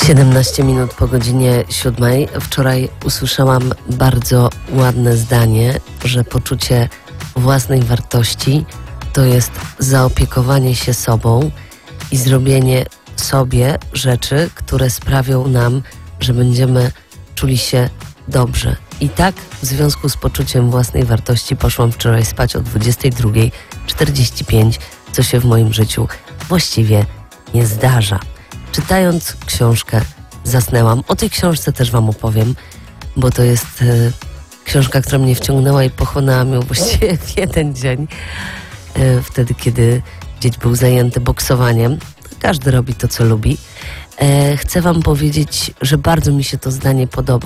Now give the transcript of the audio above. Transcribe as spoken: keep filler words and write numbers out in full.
siedemnaście minut po godzinie siódmej. Wczoraj usłyszałam bardzo ładne zdanie, że poczucie własnej wartości to jest zaopiekowanie się sobą i zrobienie sobie rzeczy, które sprawią nam, że będziemy czuli się dobrze. I tak w związku z poczuciem własnej wartości poszłam wczoraj spać o dwudziestej drugiej czterdzieści pięć, co się w moim życiu właściwie nie zdarza. Czytając książkę zasnęłam. O tej książce też wam opowiem, bo to jest y, książka, która mnie wciągnęła i pochłonęła ją właściwie w jeden dzień. Y, wtedy, kiedy dzień był zajęty boksowaniem. Każdy robi to, co lubi. Y, chcę wam powiedzieć, że bardzo mi się to zdanie podoba.